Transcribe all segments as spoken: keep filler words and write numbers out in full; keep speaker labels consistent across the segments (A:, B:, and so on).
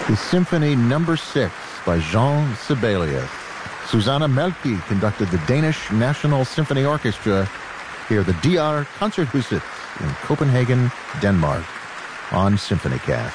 A: The Symphony Number Six by Jean Sibelius. Susanna Melke conducted the Danish National Symphony Orchestra here at the D R Concerthuset in Copenhagen, Denmark, on SymphonyCast.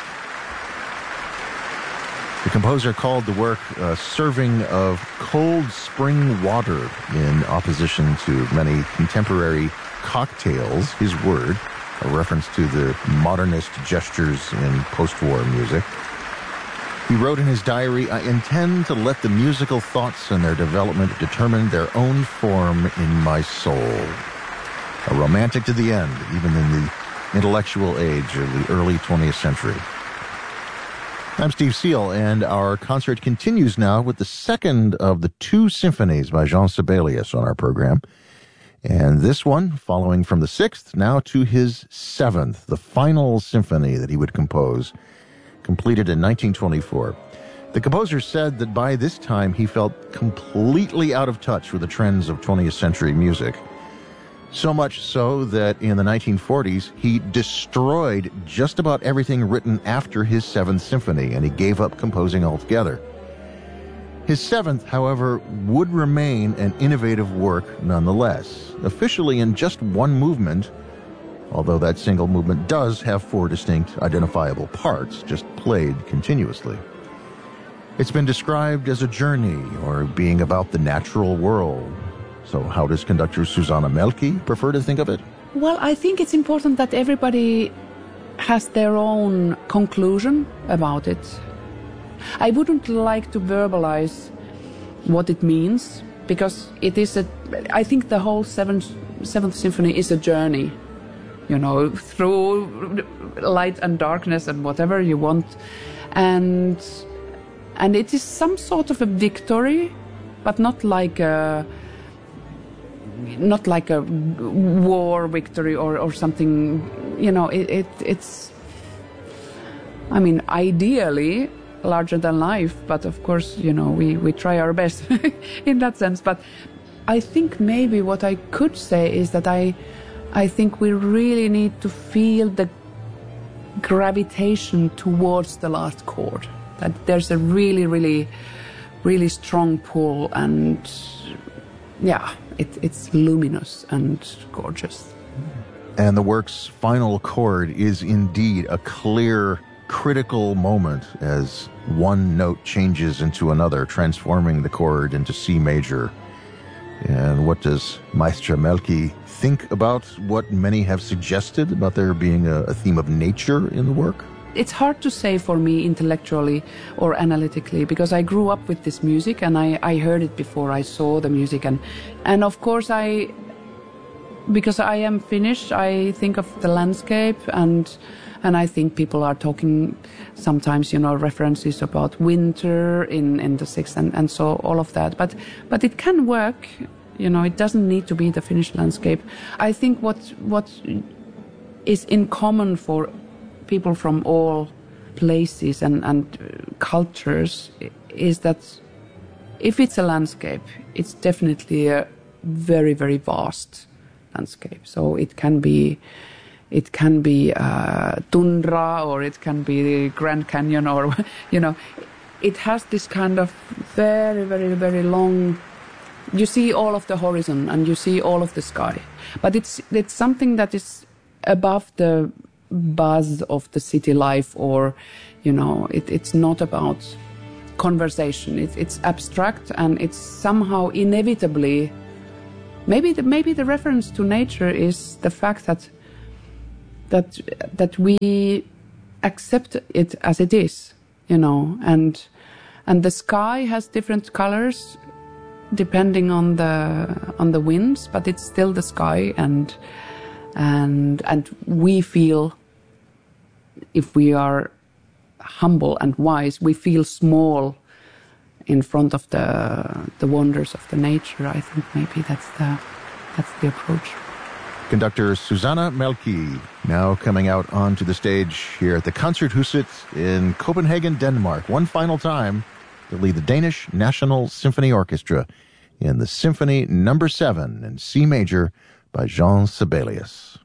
A: The composer called the work a serving of cold spring water in opposition to many contemporary cocktails, his word, a reference to the modernist gestures in post-war music. He wrote in his diary, "I intend to let the musical thoughts and their development determine their own form in my soul." A romantic to the end, even in the intellectual age of the early twentieth century. I'm Steve Seal, and our concert continues now with the second of the two symphonies by Jean Sibelius on our program. And this one, following from the sixth, now to his seventh, the final symphony that he would compose, completed in nineteen twenty-four. The composer said that by this time he felt completely out of touch with the trends of twentieth century music. So much so that in the nineteen forties, he destroyed just about everything written after his seventh symphony, and he gave up composing altogether. His seventh, however, would remain an innovative work nonetheless, officially in just one movement, although that single movement does have four distinct identifiable parts, just played continuously. It's been described as a journey or being about the natural world. So how does conductor Susanna Melke prefer to think of it?
B: Well, I think it's important that everybody has their own conclusion about it. I wouldn't like to verbalize what it means, because it is a, I think the whole seventh, seventh symphony is a journey, you know, through light and darkness and whatever you want. And, and it is some sort of a victory, but not like a, not like a war victory or, or something, you know, it, it, it's, I mean, ideally larger than life, but of course, you know, we, we try our best in that sense. But I think maybe what I could say is that I, I think we really need to feel the gravitation towards the last chord, that there's a really, really, really strong pull, and yeah, it, it's luminous and gorgeous.
A: And the work's final chord is indeed a clear, critical moment as one note changes into another, transforming the chord into C major. And what does Maestra Melke think about what many have suggested about there being a, a theme of nature in the work?
B: It's hard to say for me intellectually or analytically, because I grew up with this music and I, I heard it before I saw the music. And, and of course, I, because I am Finnish, I think of the landscape, and and I think people are talking sometimes, you know, references about winter in, in the sixth and, and so all of that. But but it can work, you know, it doesn't need to be the Finnish landscape. I think what what is in common for people from all places and, and cultures is that if it's a landscape, it's definitely a very, very vast landscape. So it can be It can be uh, tundra, or it can be the Grand Canyon, or, you know, it has this kind of very, very, very long, you see all of the horizon and you see all of the sky. But it's it's something that is above the buzz of the city life, or, you know, it, it's not about conversation. It, it's abstract, and it's somehow inevitably, maybe the, maybe the reference to nature is the fact that that that we accept it as it is, you know, and and the sky has different colors depending on the on the winds, but it's still the sky, and and and we feel, if we are humble and wise, we feel small in front of the the wonders of the nature. I think maybe that's the that's the approach.
A: Conductor Susanna Melke, now coming out onto the stage here at the Concerthuset in Copenhagen, Denmark, one final time to lead the Danish National Symphony Orchestra in the Symphony Number Seven in C major by Jean Sibelius.